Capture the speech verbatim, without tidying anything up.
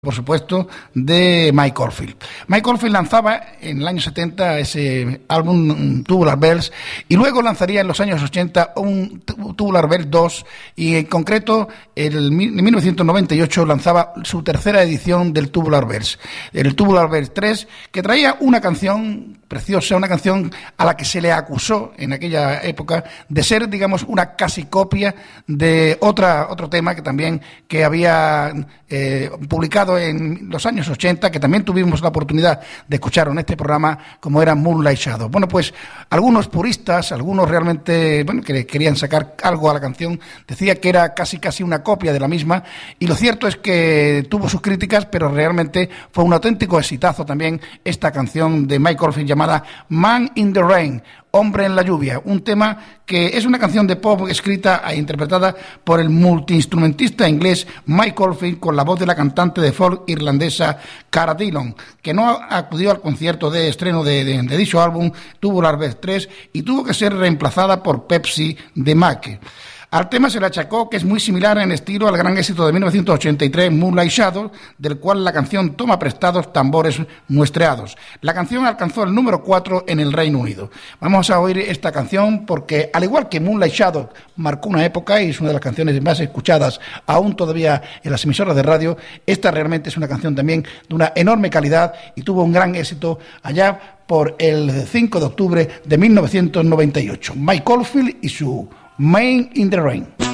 por supuesto, de Mike Oldfield. Mike Oldfield lanzaba en el año setenta ese álbum Tubular Bells y luego lanzaría en los años ochenta un Tubular Bells dos y en concreto en mil novecientos noventa y ocho lanzaba su tercera edición del Tubular Bells, el Tubular Bells tres, que traía una canción preciosa, una canción a la que se le acusó en aquella época de ser, digamos, una casi copia de otra otro tema que también que había eh, publicado en los años ochenta, que también tuvimos la oportunidad de escuchar en este programa, como era Moonlight Shadow. Bueno, pues algunos puristas, algunos realmente, bueno, que querían sacar algo a la canción, decía que era casi casi una copia de la misma, y lo cierto es que tuvo sus críticas, pero realmente fue un auténtico exitazo también esta canción de Mike Oldfield llamada Man in the Rain, Hombre en la lluvia, un tema que es una canción de pop escrita e interpretada por el multiinstrumentista inglés Mike Oldfield con la voz de la cantante de folk irlandesa Cara Dillon, que no acudió al concierto de estreno de, de, de dicho álbum Tubular Bells tres y tuvo que ser reemplazada por Pepsi de Mac. Al tema se le achacó que es muy similar en estilo al gran éxito de mil novecientos ochenta y tres Moonlight Shadow, del cual la canción toma prestados tambores muestreados. La canción alcanzó el número cuatro en el Reino Unido. Vamos a oír esta canción porque, al igual que Moonlight Shadow marcó una época y es una de las canciones más escuchadas aún todavía en las emisoras de radio, esta realmente es una canción también de una enorme calidad y tuvo un gran éxito allá por el cinco de octubre de mil novecientos noventa y ocho. Mike Oldfield y su Man in the Rain.